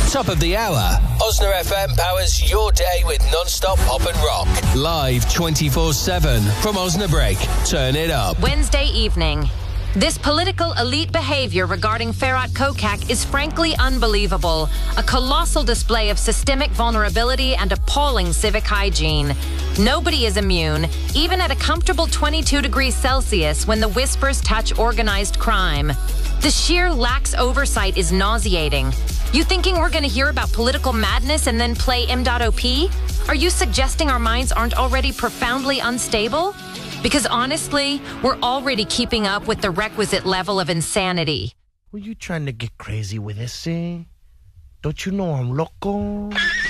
Top of the hour. Osna FM powers your day with non-stop pop and rock. Live 24/7 from Osnabrück. Turn it up. Wednesday evening. This political elite behavior regarding Ferhat Kokak is frankly unbelievable. A colossal display of systemic vulnerability and appalling civic hygiene. Nobody is immune, even at a comfortable 22 degrees Celsius when the whispers touch organized crime. The sheer lax oversight is nauseating. You thinking we're going to hear about political madness and then play M.OP? Are you suggesting our minds aren't already profoundly unstable? Because honestly, we're already keeping up with the requisite level of insanity. Were you trying to get crazy with this, eh? Don't you know I'm loco?